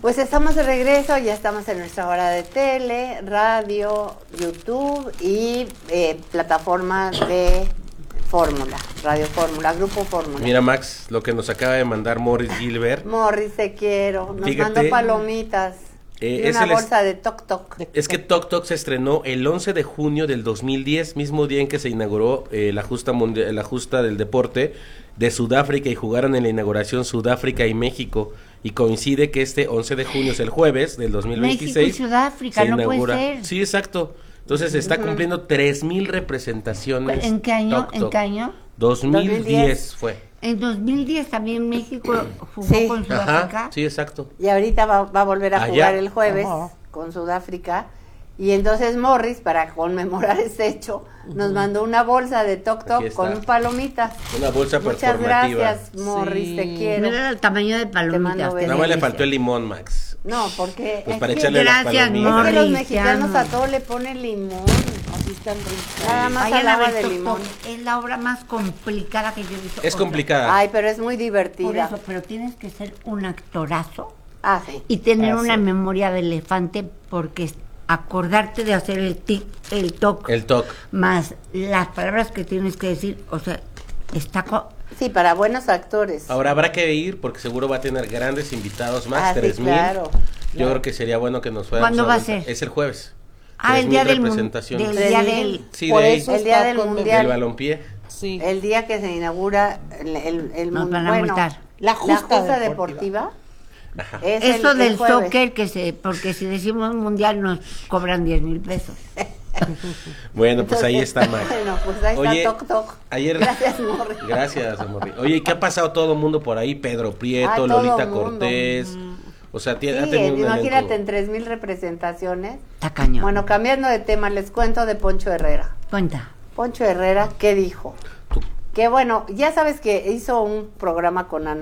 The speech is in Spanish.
Pues estamos de regreso, ya estamos en nuestra hora de tele, radio, YouTube y plataforma de Fórmula, Radio Fórmula, Grupo Fórmula. Mira, Max, lo que nos acaba de mandar Morris Gilbert. Morris, te quiero. Nos Fíjate, mandó palomitas y una bolsa de Toc Toc. Es que Toc Toc se estrenó el 11 de junio del 2010, mismo día en que se inauguró la justa del deporte de Sudáfrica y jugaron en la inauguración Sudáfrica y México. Y coincide que este 11 de junio es el jueves del 2026. México y Sudáfrica, no puede ser. Sí, exacto. Entonces está cumpliendo 3,000 representaciones. ¿En qué año? Toc Toc. ¿En qué año? 2010 fue. En 2010 también México jugó Sí. con Sudáfrica. Ajá, sí, exacto. Y ahorita va a volver a Allá. jugar el jueves Ajá. con Sudáfrica. Y entonces Morris, para conmemorar este hecho, nos mandó una bolsa de Toc Aquí Toc está. con palomitas. Una bolsa Muchas performativa. gracias, Morris, Sí. te quiero. Mira el tamaño de Te palomitas. mando besos. Nada más le faltó el limón, Max. No, porque Pues es para que- echarle las Gracias, palomitas. es que los Morris, mexicanos ya a no. todo le ponen limón. Así están ricas. Nada más Vayan al a agua ver de Toc limón. Toc, es la obra más complicada que yo he visto. Es O sea, complicada. Ay, pero es muy Por divertida. eso, pero tienes que ser un actorazo Ah, sí. y tener Ah, una sí. memoria de elefante porque acordarte de hacer el toc, El TOC. más las palabras que tienes que decir, o sea, está Sí, para buenos actores. Ahora habrá que ir porque seguro va a tener grandes invitados más, Ah, sí, 3,000. claro. Yo creo que sería bueno que nos fuéramos. ¿Cuándo va a ahorita. ser? Es el jueves. el día 3,000 del representaciones. del día del Sí, Por de eso El día está del con- mundial. del balompié. Sí. El día que se inaugura el Nos van a bueno, multar. La justa deportiva. Ajá. Es eso el del jueves. soccer porque si decimos mundial nos cobran 10,000 pesos. Bueno, pues ahí Entonces, está, Max. Bueno, pues ahí Oye, está Toc Toc. Ayer. Gracias, Morris. Gracias, Morri. Oye, ¿y qué ha pasado todo el mundo por ahí? Pedro Prieto, Ah, todo Lolita mundo. Cortés. O sea, ha Sí, tenido un imagínate elenco. en 3,000 representaciones. Está cañón. Bueno, cambiando de tema, les cuento de Poncho Herrera. Cuenta. Poncho Herrera, ¿qué dijo? Tú- Que bueno, ya sabes que hizo un programa con Ana